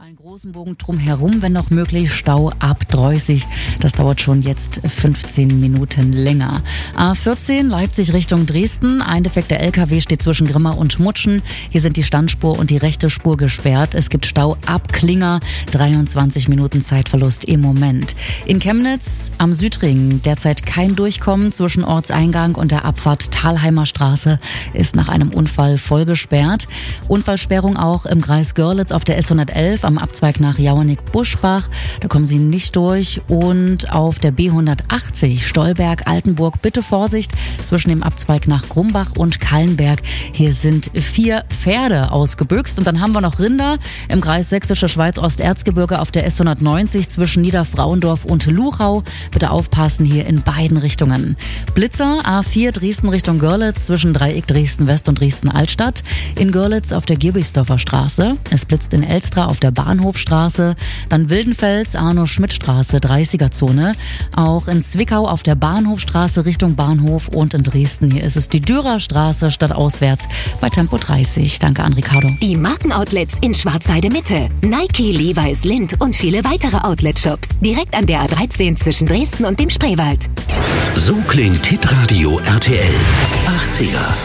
Einen großen Bogen drumherum, wenn noch möglich, Stau ab Dreußig. Das dauert schon jetzt 15 Minuten länger. A14 Leipzig Richtung Dresden. Ein defekter LKW steht zwischen Grimma und Mutschen. Hier sind die Standspur und die rechte Spur gesperrt. Es gibt Stau ab Klinger. 23 Minuten Zeitverlust im Moment. In Chemnitz am Südring derzeit kein Durchkommen zwischen Ortseingang und der Abfahrt Thalheimer Straße ist nach einem Unfall voll gesperrt. Unfallsperrung auch im Kreis Görlitz auf der S111 am Abzweig nach Jauernick-Buschbach. Da kommen Sie nicht durch. Und auf der B180 Stolberg-Altenburg bitte Vorsicht zwischen dem Abzweig nach Grumbach und Kallenberg. Hier sind 4 Pferde ausgebüxt. Und dann haben wir noch Rinder im Kreis Sächsische Schweiz-Osterzgebirge auf der S190 zwischen Niederfrauendorf und Luchau. Bitte aufpassen hier in beiden Richtungen. Blitzer A4 Dresden Richtung Görlitz zwischen Dreieck Dresden-West und Dresden-Altstadt. In Görlitz auf der Girbichtsdorfer Straße. Es blitzt in Elstra auf der Bahnhofstraße. Dann Wildenfels, Arno-Schmidt-Straße, 30er-Zone. Auch in Zwickau auf der Bahnhofstraße Richtung Bahnhof und in Dresden. Hier ist es die Dürerstraße stadtauswärts bei Tempo 30. Danke an Ricardo. Die Markenoutlets in Schwarzheide Mitte. Nike, Levi's, Lindt und viele weitere Outlet-Shops. Direkt an der A13 zwischen Dresden und dem Spreewald. So klingt Hitradio RTL 80er.